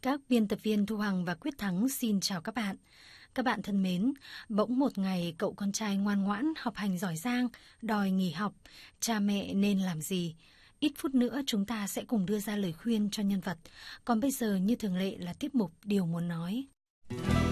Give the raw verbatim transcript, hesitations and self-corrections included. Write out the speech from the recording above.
Các biên tập viên Thu Hằng và Quyết Thắng xin chào các bạn. Các bạn thân mến, bỗng một ngày cậu con trai ngoan ngoãn, học hành giỏi giang, đòi nghỉ học. Cha mẹ nên làm gì? Ít phút nữa chúng ta sẽ cùng đưa ra lời khuyên cho nhân vật. Còn bây giờ như thường lệ là tiết mục Điều Muốn Nói.